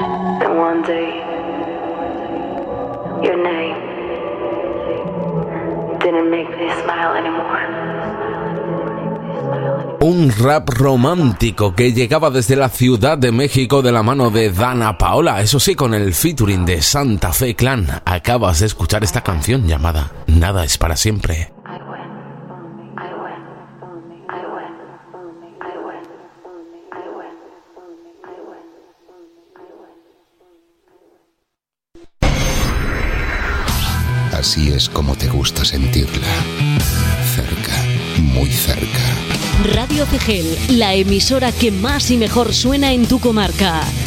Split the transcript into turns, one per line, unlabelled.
And one day, your name didn't make me smile anymore.
Un rap romántico que llegaba desde la Ciudad de México de la mano de Dana Paola, eso sí, con el featuring de Santa Fe Clan. Acabas de escuchar esta canción llamada Nada es para siempre.
Así es como te gusta sentirla. Cerca, muy cerca.
Radio Cegel, la emisora que más y mejor suena en tu comarca.